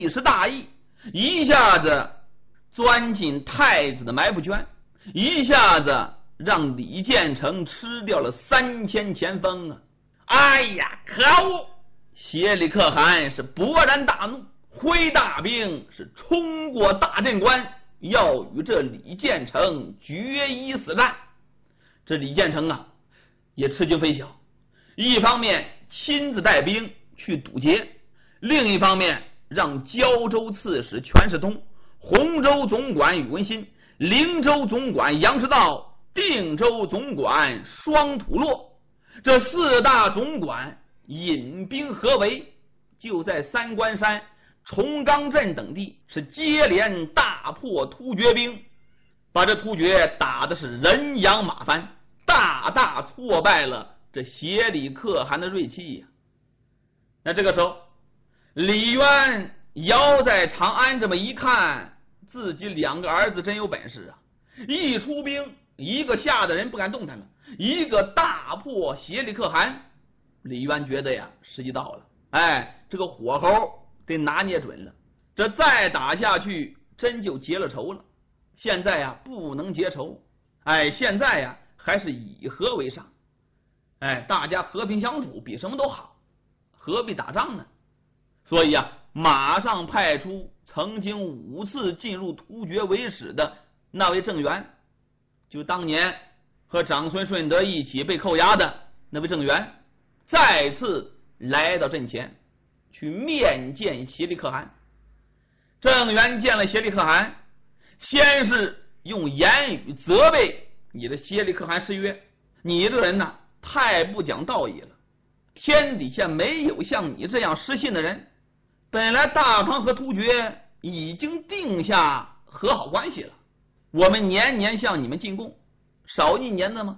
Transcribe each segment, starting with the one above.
一时大意，一下子钻进太子的埋伏圈，一下子让李建成吃掉了3000前锋啊！哎呀，可恶！协理可汗是勃然大怒，挥大兵是冲过大阵关，要与这李建成决一死战。这李建成啊，也吃惊非小，一方面亲自带兵去堵截，另一方面让胶州刺史全世通、洪州总管宇文新、灵州总管杨师道、定州总管双土洛这4大总管引兵合围，就在三关山、崇冈镇等地是接连大破突厥兵，把这突厥打的是人仰马翻，大大挫败了这协理可汗的锐气呀。那这个时候，李渊遥在长安这么一看，自己2个儿子真有本事啊！一出兵，一个吓得人不敢动弹了，一个大破协理可汗。李渊觉得呀，时机到了，哎，这个火候得拿捏准了，这再打下去真就结了仇了。现在呀，不能结仇，哎，现在呀，还是以和为上，哎，大家和平相处比什么都好，何必打仗呢？所以啊，马上派出曾经5次进入突厥为使的那位郑元，就当年和长孙顺德一起被扣押的那位郑元，再次来到阵前去面见协理可汗。郑元见了协理可汗，先是用言语责备你的协理可汗，是曰：你这人呐，太不讲道义了，天底下没有像你这样失信的人。本来大唐和突厥已经定下和好关系了，我们年年向你们进贡，少1年的吗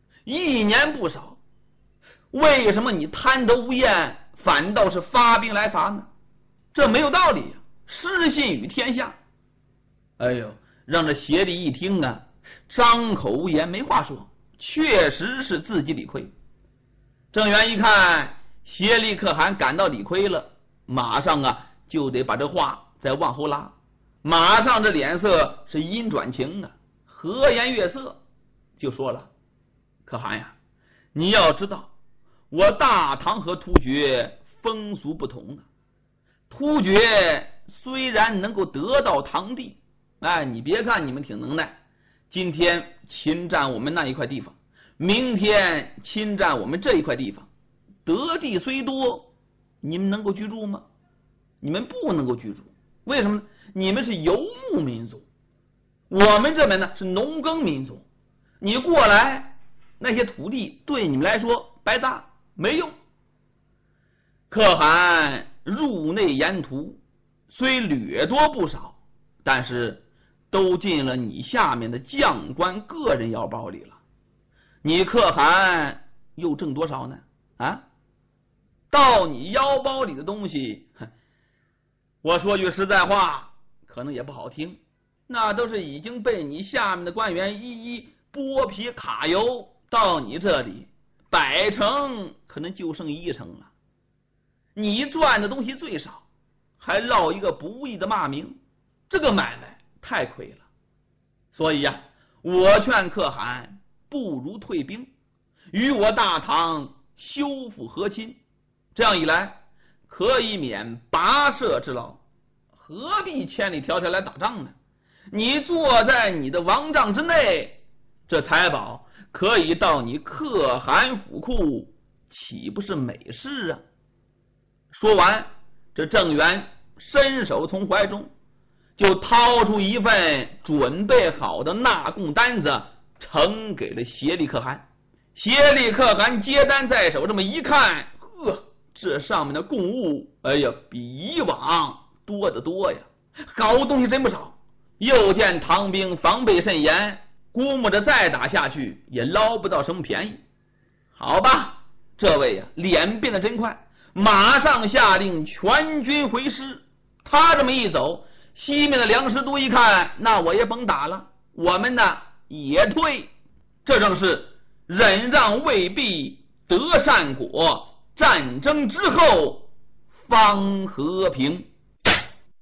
？1年不少，为什么你贪得无厌，反倒是发兵来伐呢？这没有道理呀，失信于天下。哎呦，让这协理一听啊，张口无言，没话说，确实是自己理亏。郑元一看协理可汗感到理亏了，马上啊就得把这话再往后拉，马上这脸色是阴转晴啊，和颜悦色，就说了：可汗呀，你要知道，我大唐和突厥风俗不同啊。突厥虽然能够得到唐地，哎，你别看你们挺能耐，今天侵占我们那一块地方，明天侵占我们这一块地方，得地虽多，你们能够居住吗？你们不能够居住，为什么呢？你们是游牧民族，我们这边呢是农耕民族，你过来那些土地对你们来说白搭没用。可汗入内沿途虽掠夺不少，但是都进了你下面的将官个人腰包里了，你可汗又挣多少呢？啊，到你腰包里的东西，我说句实在话，可能也不好听，那都是已经被你下面的官员一一剥皮卡油，到你这里100成可能就剩1成了。你赚的东西最少，还落一个不义的骂名，这个买卖太亏了。所以呀，我劝可汗不如退兵，与我大唐修复和亲，这样一来可以免跋涉之劳，何必千里迢迢来打仗呢？你坐在你的王帐之内，这财宝可以到你可汗府库，岂不是美事啊？说完，这郑元伸手从怀中就掏出一份准备好的纳贡单子，呈给了协理可汗。协理可汗接单在手，这么一看，这上面的贡物，哎呀，比以往多得多呀，好东西真不少。又见唐兵防备甚严，估摸着再打下去也捞不到什么便宜。好吧，这位呀，脸变得真快，马上下令全军回师。他这么一走，西面的梁师都一看，那我也甭打了，我们呢也退。这正是忍让未必得善果，战争之后方和平。